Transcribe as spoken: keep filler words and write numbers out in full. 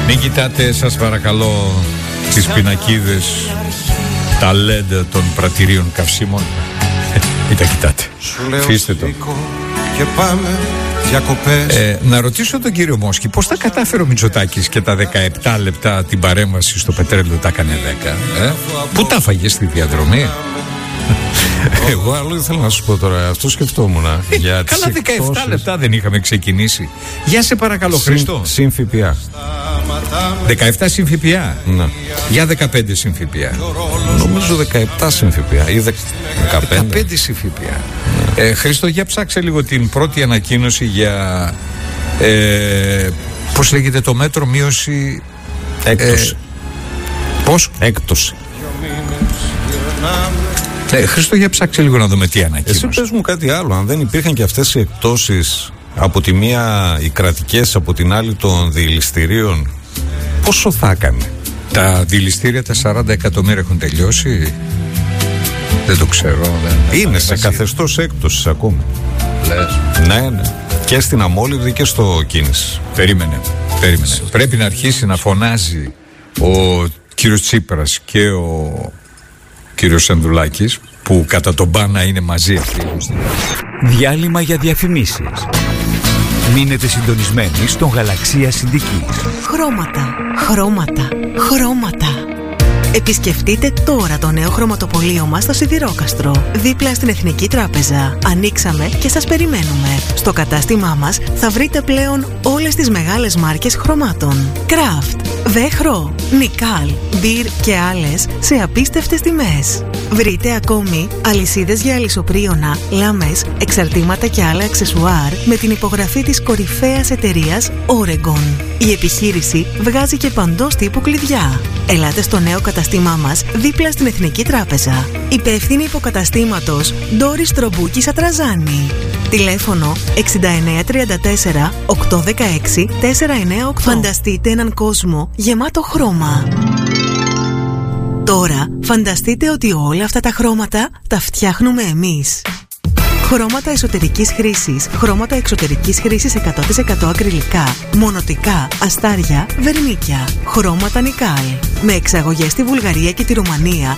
Μην κοιτάτε, σας παρακαλώ, τις πινακίδες, τα ελ ι ντι των πρατηρίων καυσίμων. Μην τα κοιτάτε. Αφήστε το. Και πάμε διακοπές. Ε, να ρωτήσω τον κύριο Μόσκι πώς τα κατάφερε ο Μητσοτάκης και τα δεκαεπτά λεπτά την παρέμβαση στο πετρέλαιο τα έκανε δέκα. Ε? Πού τα φάγε στη διαδρομή? Εγώ άλλο ήθελα να σου πω τώρα, αυτό σκεφτόμουν. Για Καλά, δεκαεπτά λεπτά δεν είχαμε ξεκινήσει. Για σε παρακαλώ, Χριστό. Συν ΦΠΑ. δεκαεπτά συν ΦΠΑ. Ναι. Για δεκαπέντε συν ΦΠΑ. Νομίζω δεκαεπτά συν ΦΠΑ ή δεκαπέντε. δεκαπέντε συν ΦΠΑ. Ε, Χριστό, για ψάξε λίγο την πρώτη ανακοίνωση για ε, πώς λέγεται το μέτρο μείωση. Έκπτωση. Ε, πώς? Έκπτωση. Ε, Χριστό, για ψάξε λίγο να δούμε τι ανακοίνωση. Εσύ πες μου κάτι άλλο. Αν δεν υπήρχαν και αυτές οι εκπτώσεις, από τη μία οι κρατικές, από την άλλη των διελιστηρίων, πόσο θα έκανε? Τα δηληστήρια τα σαράντα εκατομμύρια έχουν τελειώσει. Δεν το ξέρω. Δεν... Είναι σε καθεστώς έκπτωσης ακόμα. Λες. Ναι, ναι. Και στην αμόλυβδη και στο κίνηση. Περίμενε, περίμενε. Πρέπει να αρχίσει να φωνάζει ο κύριος Τσίπρας και ο κύριος Σενδουλάκης, που κατά τον μπάνα είναι μαζί αυτοί. Διάλειμμα για διαφημίσεις. Μείνετε συντονισμένοι στον Γαλαξία Συντικής. Χρώματα, χρώματα, χρώματα. Επισκεφτείτε τώρα το νέο χρωματοπωλείο μας στο Σιδηρόκαστρο, δίπλα στην Εθνική Τράπεζα. Ανοίξαμε και σας περιμένουμε. Στο κατάστημά μας θα βρείτε πλέον όλες τις μεγάλες μάρκες χρωμάτων. Kraft, Βέχρο, Νικάλ, Μπιρ και άλλες σε απίστευτες τιμές. Βρείτε ακόμη αλυσίδες για αλυσοπρίωνα, λάμες, εξαρτήματα και άλλα αξεσουάρ με την υπογραφή της κορυφαίας εταιρείας Oregon. Η επιχείρηση βγάζει και παντός τύπου κλειδιά. Ελάτε στο νέο καταστήμά μας δίπλα στην Εθνική Τράπεζα. Υπεύθυνη υποκαταστήματος Ντόρις Τρομπούκης Ατραζάνη. Τηλέφωνο εξήντα εννέα τριάντα τέσσερα οκτακόσια δεκαέξι τετρακόσια ενενήντα οκτώ. Φανταστείτε έναν κόσμο γεμάτο χρώμα. Τώρα φανταστείτε ότι όλα αυτά τα χρώματα τα φτιάχνουμε εμείς. Χρώματα εσωτερικής χρήσης, χρώματα εξωτερικής χρήσης εκατό τοις εκατό ακριλικά, μονοτικά, αστάρια, βερμίκια. Χρώματα Νικάλ. Με εξαγωγές στη Βουλγαρία και τη Ρουμανία